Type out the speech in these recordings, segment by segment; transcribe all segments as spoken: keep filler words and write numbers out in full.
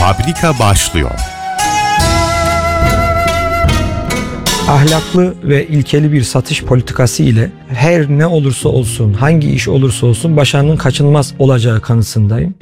Fabrika başlıyor. Ahlaklı ve ilkeli bir satış politikası ile her ne olursa olsun, hangi iş olursa olsun başarının kaçınılmaz olacağı kanısındayım.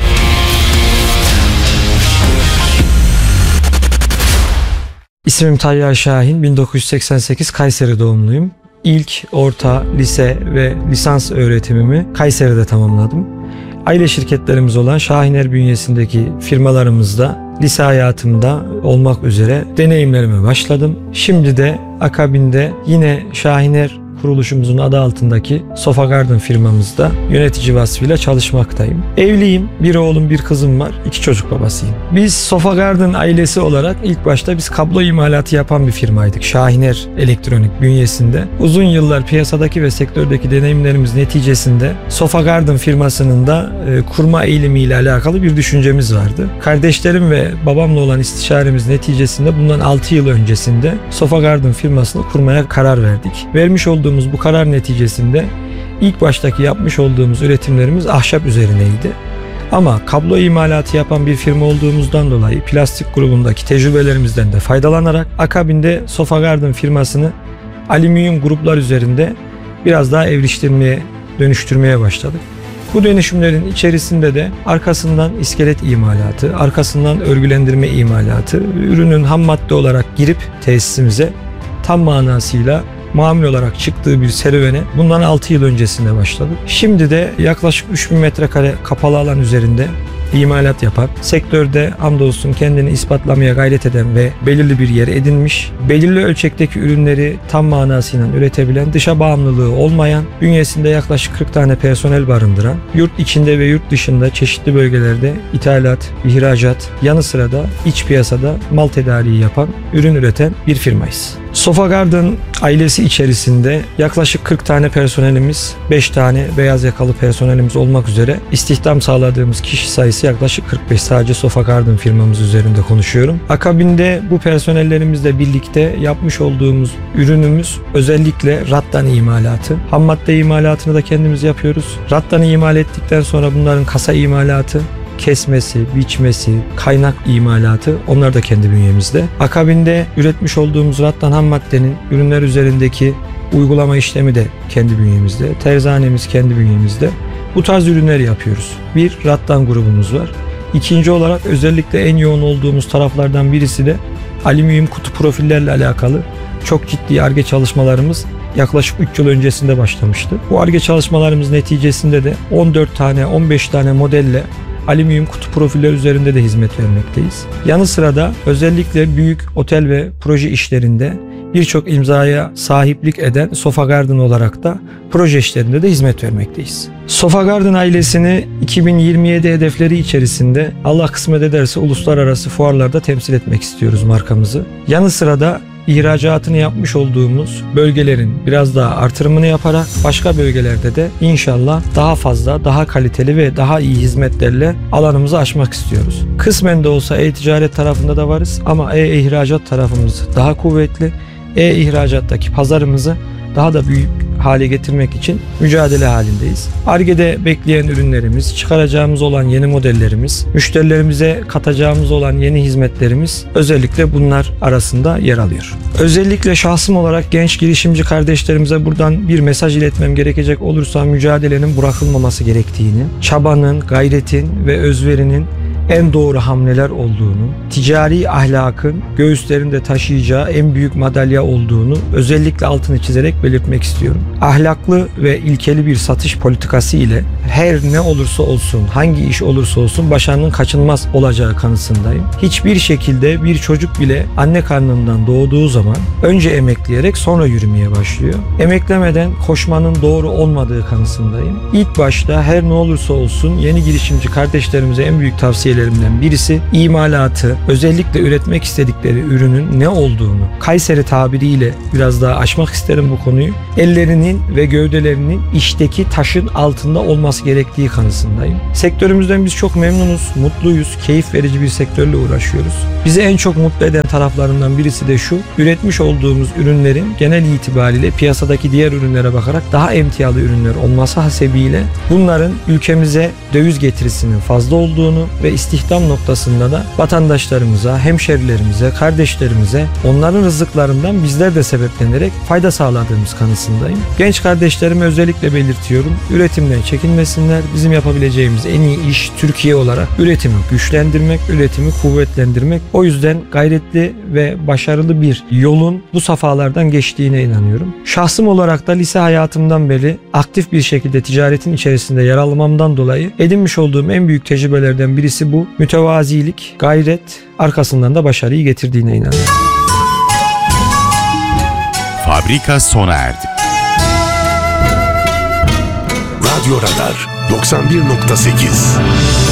İsmim Tayyar Şahin, bin dokuz yüz seksen sekiz Kayseri doğumluyum. İlk, orta, lise ve lisans öğretimimi Kayseri'de tamamladım. Aile şirketlerimiz olan Şahiner bünyesindeki firmalarımızda lise hayatımda olmak üzere deneyimlerime başladım. Şimdi de akabinde yine Şahiner kuruluşumuzun adı altındaki Sofa Garden firmamızda yönetici vasfıyla çalışmaktayım. Evliyim, bir oğlum bir kızım var, iki çocuk babasıyım. Biz Sofa Garden ailesi olarak ilk başta biz kablo imalatı yapan bir firmaydık. Şahiner Elektronik bünyesinde. Uzun yıllar piyasadaki ve sektördeki deneyimlerimiz neticesinde Sofa Garden firmasının da e, kurma eğilimiyle alakalı bir düşüncemiz vardı. Kardeşlerim ve babamla olan istişaremiz neticesinde bundan altı yıl öncesinde Sofa Garden firmasını kurmaya karar verdik. Vermiş olduğumuz bu karar neticesinde ilk baştaki yapmış olduğumuz üretimlerimiz ahşap üzerineydi. Ama kablo imalatı yapan bir firma olduğumuzdan dolayı plastik grubundaki tecrübelerimizden de faydalanarak akabinde Sofa Garden firmasını alüminyum gruplar üzerinde biraz daha evriştirmeye, dönüştürmeye başladık. Bu dönüşümlerin içerisinde de arkasından iskelet imalatı, arkasından örgülendirme imalatı, ürünün ham madde olarak girip tesisimize tam manasıyla mamul olarak çıktığı bir serüvene bundan altı yıl öncesinde başladık. Şimdi de yaklaşık üç bin metrekare kapalı alan üzerinde imalat yapan, sektörde hamdolsun kendini ispatlamaya gayret eden ve belirli bir yer edinmiş, belirli ölçekteki ürünleri tam manasıyla üretebilen, dışa bağımlılığı olmayan, bünyesinde yaklaşık kırk tane personel barındıran, yurt içinde ve yurt dışında çeşitli bölgelerde ithalat, ihracat, yanı sıra da iç piyasada mal tedariği yapan, ürün üreten bir firmayız. Sofa Garden ailesi içerisinde yaklaşık kırk tane personelimiz, beş tane beyaz yakalı personelimiz olmak üzere istihdam sağladığımız kişi sayısı yaklaşık kırk beş, sadece Sofa Garden firmamız üzerinde konuşuyorum. Akabinde bu personellerimizle birlikte yapmış olduğumuz ürünümüz özellikle rattan imalatı. Ham madde imalatını da kendimiz yapıyoruz. Rattanı imal ettikten sonra bunların kasa imalatı, kesmesi, biçmesi, kaynak imalatı, onlar da kendi bünyemizde. Akabinde üretmiş olduğumuz rattan ham maddenin ürünler üzerindeki uygulama işlemi de kendi bünyemizde. Terzanemiz kendi bünyemizde. Bu tarz ürünler yapıyoruz. Bir rattan grubumuz var. İkinci olarak özellikle en yoğun olduğumuz taraflardan birisi de alüminyum kutu profillerle alakalı çok ciddi Ar-Ge çalışmalarımız yaklaşık üç yıl öncesinde başlamıştı. Bu Ar-Ge çalışmalarımız neticesinde de on dört tane, on beş tane modelle alüminyum kutu profiller üzerinde de hizmet vermekteyiz. Yanı sıra da özellikle büyük otel ve proje işlerinde birçok imzaya sahiplik eden Sofa Garden olarak da proje işlerinde de hizmet vermekteyiz. Sofa Garden ailesini iki bin yirmi yedi hedefleri içerisinde Allah kısmet ederse uluslararası fuarlarda temsil etmek istiyoruz markamızı. Yanı sıra da İhracatını yapmış olduğumuz bölgelerin biraz daha artırımını yaparak başka bölgelerde de inşallah daha fazla, daha kaliteli ve daha iyi hizmetlerle alanımızı açmak istiyoruz. Kısmen de olsa e-ticaret tarafında da varız ama e-ihracat tarafımız daha kuvvetli. E-ihracattaki pazarımızı daha da büyük hale getirmek için mücadele halindeyiz. Ar-Ge'de bekleyen ürünlerimiz, çıkaracağımız olan yeni modellerimiz, müşterilerimize katacağımız olan yeni hizmetlerimiz özellikle bunlar arasında yer alıyor. Özellikle şahsım olarak genç girişimci kardeşlerimize buradan bir mesaj iletmem gerekecek olursa mücadelenin bırakılmaması gerektiğini, çabanın, gayretin ve özverinin en doğru hamleler olduğunu, ticari ahlakın göğüslerinde taşıyacağı en büyük madalya olduğunu özellikle altını çizerek belirtmek istiyorum. Ahlaklı ve ilkeli bir satış politikası ile her ne olursa olsun, hangi iş olursa olsun başarının kaçınılmaz olacağı kanısındayım. Hiçbir şekilde bir çocuk bile anne karnından doğduğu zaman önce emekleyerek sonra yürümeye başlıyor. Emeklemeden koşmanın doğru olmadığı kanısındayım. İlk başta her ne olursa olsun yeni girişimci kardeşlerimize en büyük tavsiye birisi imalatı, özellikle üretmek istedikleri ürünün ne olduğunu, Kayseri tabiriyle biraz daha açmak isterim bu konuyu. Ellerinin ve gövdelerinin işteki taşın altında olması gerektiği kanısındayım. Sektörümüzden biz çok memnunuz, mutluyuz, keyif verici bir sektörle uğraşıyoruz. Bizi en çok mutlu eden taraflarından birisi de şu: üretmiş olduğumuz ürünlerin genel itibariyle piyasadaki diğer ürünlere bakarak daha emtialı ürünler olması hasebiyle bunların ülkemize döviz getirisinin fazla olduğunu ve istihdam noktasında da vatandaşlarımıza, hemşerilerimize, kardeşlerimize onların rızıklarından bizler de sebeplenerek fayda sağladığımız kanısındayım. Genç kardeşlerime özellikle belirtiyorum. Üretimden çekinmesinler. Bizim yapabileceğimiz en iyi iş Türkiye olarak üretimi güçlendirmek, üretimi kuvvetlendirmek. O yüzden gayretli ve başarılı bir yolun bu safhalardan geçtiğine inanıyorum. Şahsım olarak da lise hayatımdan beri aktif bir şekilde ticaretin içerisinde yer almamdan dolayı edinmiş olduğum en büyük tecrübelerden birisi bu. Mütevazilik, gayret, arkasından da başarıyı getirdiğine inanıyorum. Fabrika sona erdi. Radyo Radar doksan bir nokta sekiz